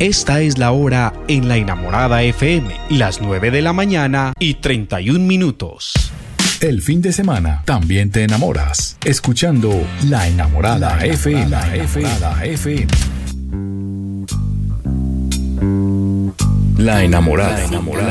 Esta es la hora en La Enamorada FM, las 9 de la mañana y 31 minutos. El fin de semana también te enamoras, escuchando La Enamorada FM. La Enamorada.